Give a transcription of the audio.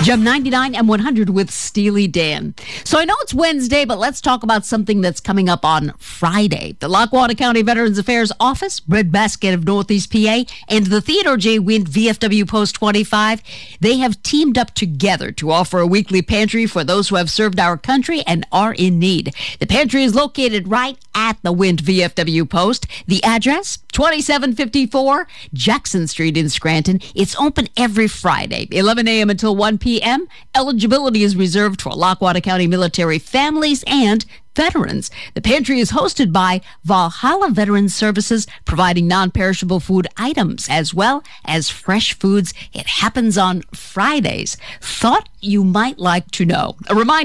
Gem 99 and 100 with Steely Dan. So I know it's Wednesday, but let's talk about something that's coming up on Friday. The Lackawanna County Veterans Affairs Office, Breadbasket of Northeast PA, and the Theodore J. Wint VFW Post 25, they have teamed up together to offer a weekly pantry for those who have served our country and are in need. The pantry is located right at the Wint VFW Post. The address, 2754 Jackson Street in Scranton. It's open every Friday, 11 a.m. until 1 p.m. Eligibility is reserved for Lackawanna County military families and veterans. The pantry is hosted by Valhalla Veterans Services, providing non-perishable food items as well as fresh foods. It happens on Fridays. Thought you might like to know. A reminder.